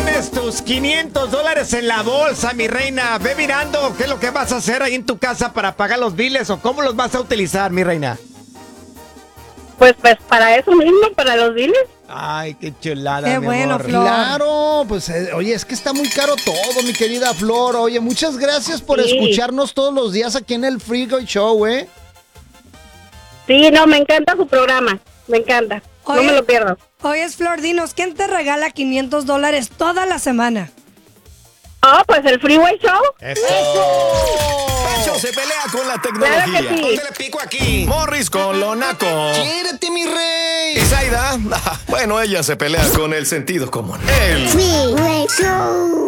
tienes tus $500 en la bolsa, mi reina. Ve mirando qué es lo que vas a hacer ahí en tu casa para pagar los biles o cómo los vas a utilizar, mi reina. Pues para eso mismo, para los biles. Ay, qué chulada, Qué mi bueno, amor. Flor. Claro, pues oye, es que está muy caro todo, mi querida Flor. Oye, muchas gracias por Sí. escucharnos todos los días aquí en el Freeway Show, ¿eh? Sí, no, me encanta su programa. Me encanta. Oye. No me lo pierdo. Oye, Flor, dinos, ¿quién te regala $500 toda la semana? Oh, pues el Freeway Show. Pancho se pelea con la Claro tecnología. que sí. ¿Dónde le pico aquí? Morris con lo naco. ¡Quiérete, mi rey! Y Zaida, bueno, ella se pelea con el sentido común. El Freeway Show.